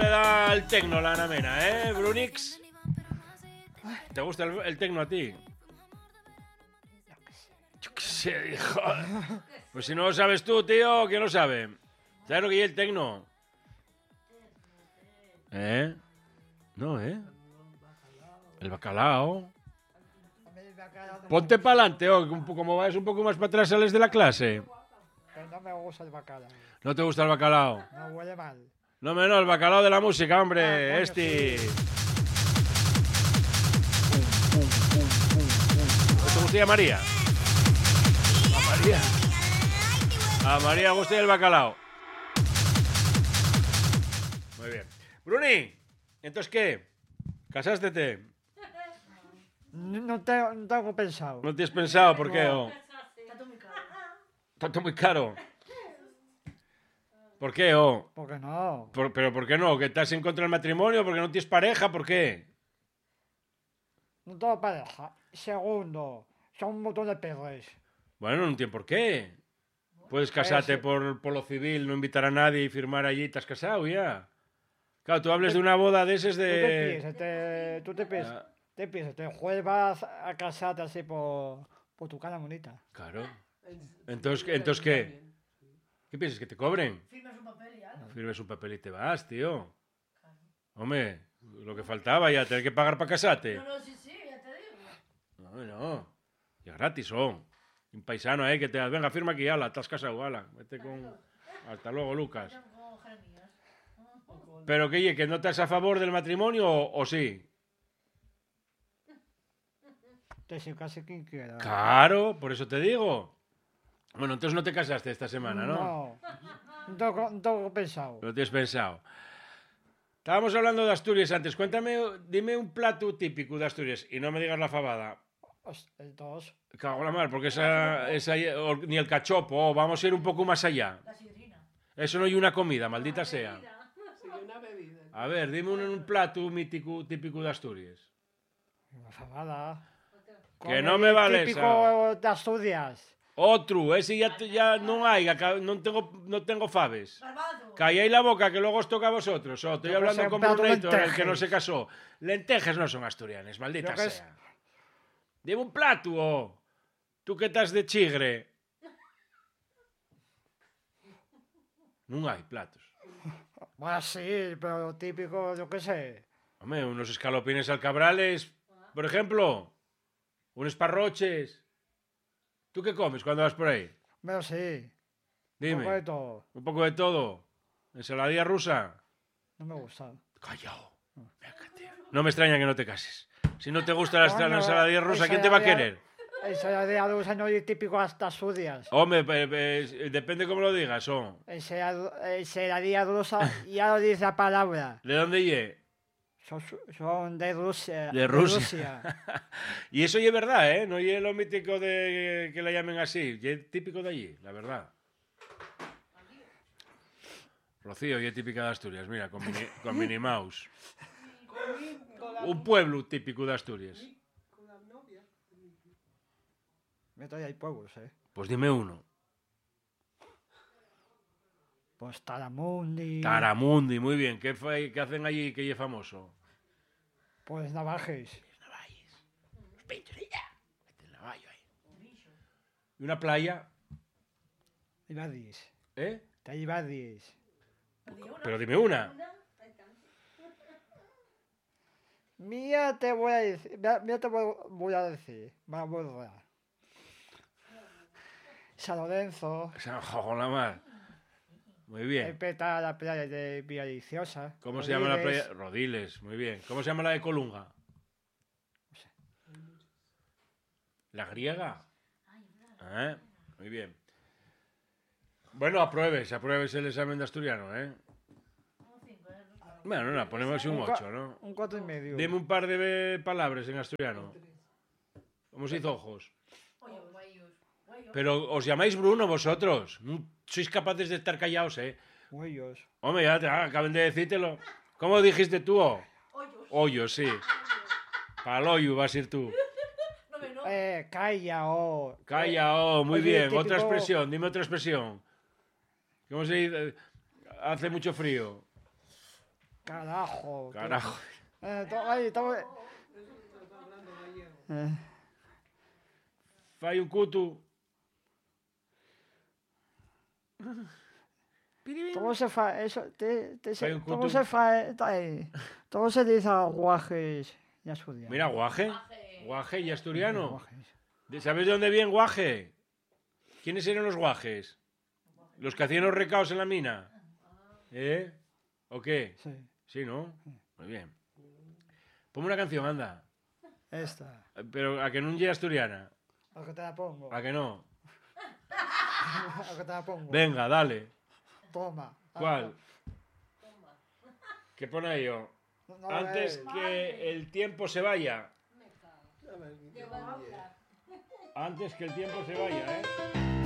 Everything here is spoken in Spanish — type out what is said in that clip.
da el tecno la Anamena, Brunix? ¿Te gusta el tecno a ti? Yo qué sé, hijo. Pues si no lo sabes tú, tío, ¿quién lo sabe? ¿Sabes lo que es el tecno? No, El bacalao. Ponte para adelante, como vas un poco más para atrás, sales de la clase. Pero no me gusta el bacalao. ¿No te gusta el bacalao? No huele mal. No menos, el bacalao de la música, hombre. Coño, este. sí. ¿Te gustaría María? A María. A María gustaría el bacalao. Muy bien. Bruni, ¿entonces qué? ¿Casástete? No tengo pensado. ¿No tienes pensado? ¿Por qué? No. Está todo muy caro. ¿Por qué? ¿Por qué no? ¿Pero por qué no? ¿Que estás en contra del matrimonio? ¿Porque no tienes pareja? ¿Por qué? No tengo pareja. Segundo, son un montón de perros. Bueno, no entiendo por qué. Puedes casarte sí. por lo civil, no invitar a nadie y firmar allí y te has casado ya. Claro, tú hables de una boda de ese Tú te piensas, te juegas a casarte así por tu cara bonita. Claro. Entonces ¿qué? ¿Qué piensas? ¿Que te cobren? Firmas un papel y algo. Firmes un papel y te vas, tío. Hombre, lo que faltaba ya, tener que pagar para casarte. No, sí, ya te digo. No. Ya gratis, Un paisano, que te... Venga, firma aquí, ala, te has casado, ala. Vete con... Hasta luego, Lucas. Con Jeremías. ¿Pero qué, que no estás a favor del matrimonio o sí? Te se case quien quiera. Claro, por eso te digo. Bueno, entonces no te casaste esta semana, ¿no? No tengo pensado. No tienes pensado. Estábamos hablando de Asturias antes. Dime un plato típico de Asturias y no me digas la fabada. El dos. Cago en la mar, porque ni el cachopo, vamos a ir un poco más allá. La sidrina. Eso no hay una comida, maldita sea. Sí, una bebida. A ver, dime un plato mítico típico de Asturias. Una fabada. Que no me vale típico de Asturias. Otro, ese ya no hay, no tengo faves. Barbado. Calláis la boca que luego os toca a vosotros. Estoy hablando con Bruneito, el que no se casó. Lentejas no son asturianas, maldita sea. Dime un plato, Tú que estás de chigre. No hay platos. Bueno, sí, pero típico, yo qué sé. Hombre, unos escalopines alcabrales, por ejemplo. Unos parroches. ¿Tú qué comes cuando vas por ahí? Pero sí. Dime. Un poco de todo. Un poco de todo. ¿Ensaladilla rusa? No me gusta. Callao. No me extraña que no te cases. Si no te gusta la ensaladilla rusa, ¿quién te va a querer? Ensaladilla rusa no es típico hasta Asturias. Hombre, depende cómo lo digas, Ensaladilla rusa, ya lo dice la palabra. ¿De dónde ye? Son de Rusia. De Rusia. Y eso es verdad, ¿eh? No es lo mítico de que la llamen así. Es típico de allí, la verdad. Rocío, y es típica de Asturias, mira, con Minnie Mouse. Un pueblo típico de Asturias. Con la novia. Todavía hay pueblos, Pues dime uno. Pues Taramundi. Taramundi, muy bien. ¿Qué hacen allí que es famoso? Pues Navajes. Los pechos y ya. El navallo ahí. ¿Y una playa? Ibadis. ¿Eh? Te Ibadis. Pero dime una. Mira te voy a decir. Mira te voy a decir. Va a borrar. San Lorenzo. Joder, la mar. Muy bien. Peta la playa de Villaviciosa. ¿Cómo se llama la playa? Rodiles, muy bien. ¿Cómo se llama la de Colunga? ¿La griega? Muy bien. Bueno, apruebes el examen de asturiano, Bueno, no, ponemos un 8, ¿no? Un 4,5. Dime un par de palabras en asturiano. ¿Cómo se dice ojos? Pero os llamáis Bruno vosotros. Sois capaces de estar callados, Huellos. Hombre, ya acaben de decírtelo. ¿Cómo dijiste tú? Hoyos, sí. Paloyu vas a ir tú. Calla, Calla, muy Oye, bien. típico... Otra expresión, dime otra expresión. ¿Cómo se dice? Hace mucho frío. Carajo. Carajo. Ahí, estamos... Fai un cutu. ¿Cómo se fa eso? Fai un ¿Cómo cutu. se fa? ¿Cómo se dice guajes y asturiano? Mira, guaje. Guaje y asturiano. Guajes. ¿Sabes de dónde viene guaje? ¿Quiénes eran los guajes? Los que hacían los recaos en la mina. ¿Eh? ¿O qué? Sí, Sí, ¿no? Muy bien. Ponme una canción, anda. esta. Pero a que no llegue asturiana. ¿A que te la pongo? ¿A que no? ¿A que te la pongo? Venga, dale. Toma. ¿Cuál? ¿Qué pone ahí yo? No, Antes que el tiempo se vaya. A ver, Que va a hablar. Antes que el tiempo se vaya, ¿eh?